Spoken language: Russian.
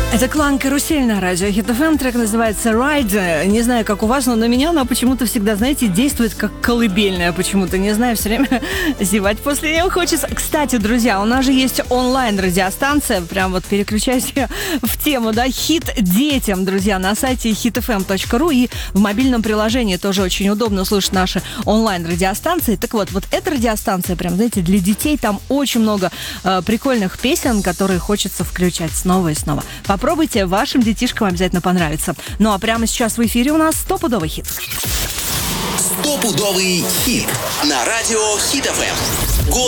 Это клан «Карусель» на радио Hit FM. Трек называется «Ride». Не знаю, как у вас, но на меня она почему-то всегда, знаете, действует как колыбельная почему-то. Не знаю, все время зевать после нее хочется. Кстати, друзья, у нас же есть онлайн-радиостанция. Прям вот переключаюсь в тему, да, «Хит детям», друзья, на сайте hitfm.ru и в мобильном приложении тоже очень удобно слушать наши онлайн-радиостанции. Так вот эта радиостанция, прям, знаете, для детей, там очень много прикольных песен, которые хочется включать снова и снова. Попробуйте, вашим детишкам обязательно понравится. Ну а прямо сейчас в эфире у нас стопудовый хит. Стопудовый хит на радио Hit FM.